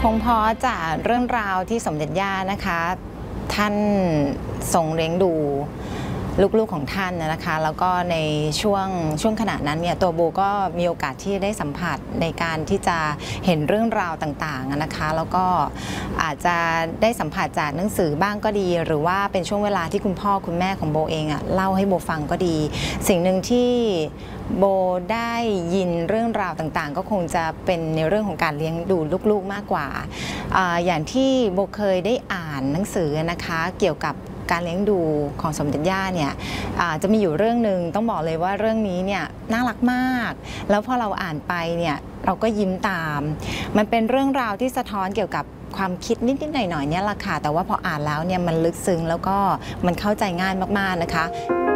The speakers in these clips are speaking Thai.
คงพอจากเรื่องราวที่สมเด็จย่านะคะท่านทรงเลี้ยงดูลูกๆของท่านนะคะแล้วก็ในช่วงขณะนั้นเนี่ยตัวโบก็มีโอกาสที่ได้สัมผัสในการที่จะเห็นเรื่องราวต่างๆนะคะแล้วก็อาจจะได้สัมผัสจากหนังสือบ้างก็ดีหรือว่าเป็นช่วงเวลาที่คุณพ่อคุณแม่ของโบเองเล่าให้โบฟังก็ดีสิ่งหนึ่งที่โบได้ยินเรื่องราวต่างๆก็คงจะเป็นในเรื่องของการเลี้ยงดูลูกๆมากกว่าอย่างที่โบเคยได้อ่านหนังสือนะคะเกี่ยวกับการเลี้ยงดูของสมเด็จย่าเนี่ยจะมีอยู่เรื่องหนึ่งต้องบอกเลยว่าเรื่องนี้เนี่ยน่ารักมากแล้วพอเราอ่านไปเนี่ยเราก็ยิ้มตามมันเป็นเรื่องราวที่สะท้อนเกี่ยวกับความคิดนิดๆหน่อยๆเนี่ยแหละค่ะแต่ว่าพออ่านแล้วเนี่ยมันลึกซึ้งแล้วก็มันเข้าใจง่ายมากๆนะคะ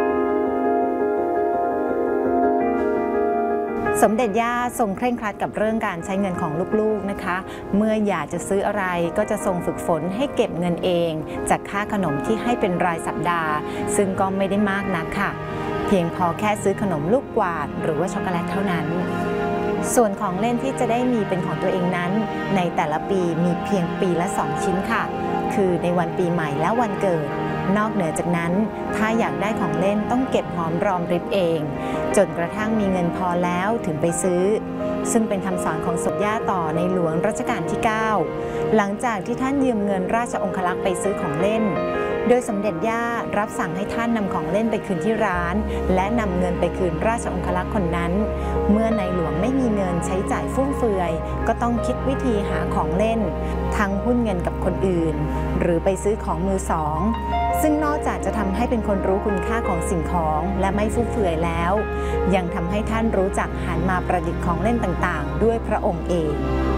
สมเด็จย่าทรงเคร่งครัดกับเรื่องการใช้เงินของลูกๆนะคะเมื่ออยากจะซื้ออะไรก็จะทรงฝึกฝนให้เก็บเงินเองจากค่าขนมที่ให้เป็นรายสัปดาห์ซึ่งก็ไม่ได้มากนักค่ะเพียงพอแค่ซื้อขนมลูกกวาดหรือว่าช็อกโกแลตเท่านั้นส่วนของเล่นที่จะได้มีเป็นของตัวเองนั้นในแต่ละปีมีเพียงปีละ2ชิ้นค่ะคือในวันปีใหม่และวันเกิดนอกเหนือจากนั้นถ้าอยากได้ของเล่นต้องเก็บหอมรอมริบเองจนกระทั่งมีเงินพอแล้วถึงไปซื้อซึ่งเป็นคำสอนของสมเด็จย่าต่อในหลวงรัชกาลที่ 9หลังจากที่ท่านยืมเงินราชองครักษ์ไปซื้อของเล่นโดยสมเด็จย่ารับสั่งให้ท่านนำของเล่นไปคืนที่ร้านและนำเงินไปคืนราชองครักษ์คนนั้นเมื่อในหลวงไม่มีเงินใช้จ่ายฟุ่มเฟือยก็ต้องคิดวิธีหาของเล่นทั้งหุ้นเงินกับคนอื่นหรือไปซื้อของมือสองซึ่งนอกจากจะทำให้เป็นคนรู้คุณค่าของสิ่งของและไม่ฟุ่มเฟือยแล้วยังทำให้ท่านรู้จักหันมาประดิษฐ์ของเล่นต่างๆด้วยพระองค์เอง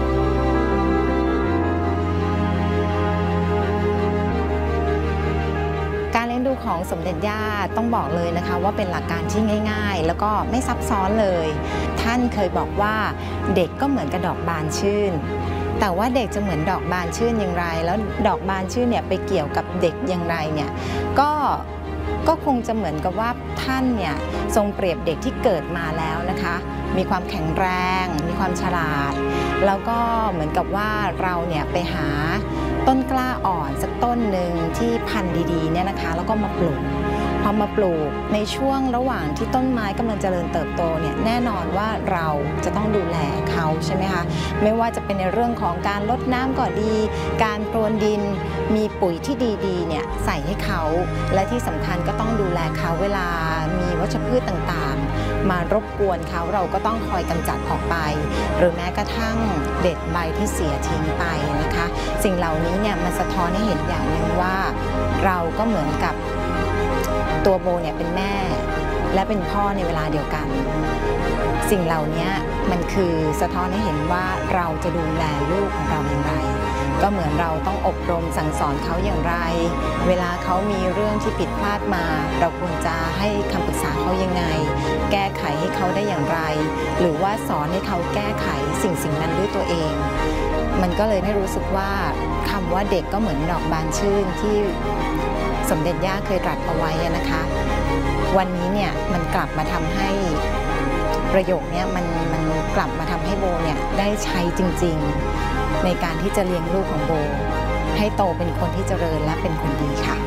การเลี้ยงดูของสมเด็จย่าต้องบอกเลยนะคะว่าเป็นหลักการที่ง่ายๆแล้วก็ไม่ซับซ้อนเลยท่านเคยบอกว่าเด็กก็เหมือนกับดอกบานชื่นแต่ว่าเด็กจะเหมือนดอกบานชื่นอย่างไรแล้วดอกบานชื่นเนี่ยไปเกี่ยวกับเด็กอย่างไรเนี่ยก็คงจะเหมือนกับว่าท่านเนี่ยทรงเปรียบเด็กที่เกิดมาแล้วนะคะมีความแข็งแรงมีความฉลาดแล้วก็เหมือนกับว่าเราเนี่ยไปหาต้นกล้าอ่อนสักต้นหนึ่งที่พันธุ์ดีๆเนี่ยนะคะแล้วก็มาปลูกพอมาปลูกในช่วงระหว่างที่ต้นไม้กำลังเจริญเติบโตเนี่ยแน่นอนว่าเราจะต้องดูแลเขาใช่ไหมคะไม่ว่าจะเป็นในเรื่องของการรดน้ำก็ดีการโปรยดินมีปุ๋ยที่ดีๆเนี่ยใส่ให้เขาและที่สำคัญก็ต้องดูแลเขาเวลามีวัชพืชต่างๆมารบกวนเขาเราก็ต้องคอยกำจัดออกไปหรือแม้กระทั่งเด็ดใบที่เสียทิ้งไปนะคะสิ่งเหล่านี้เนี่ยมันสะท้อนให้เห็นอย่างหนึ่งว่าเราก็เหมือนกับตัวโบเนี่ยเป็นแม่และเป็นพ่อในเวลาเดียวกันสิ่งเหล่านี้มันคือสะท้อนให้เห็นว่าเราจะดูแลลูกของเราอย่างไรก็เหมือนเราต้องอบรมสั่งสอนเขาอย่างไรเวลาเขามีเรื่องที่ผิดพลาดมาเราควรจะให้คำปรึกษาเขายังไงแก้ไขให้เขาได้อย่างไรหรือว่าสอนให้เขาแก้ไขสิ่งนั้นด้วยตัวเองมันก็เลยไม่รู้สึกว่าคำว่าเด็กก็เหมือนดอกบานชื่นที่สมเด็จย่าเคยตรัสเอาไว้นะคะวันนี้เนี่ยมันกลับมาทำให้ประโยคนี้มันกลับมาทำให้โบเนี่ยได้ใช้จริงๆในการที่จะเลี้ยงลูกของโบให้โตเป็นคนที่เจริญและเป็นคนดีค่ะ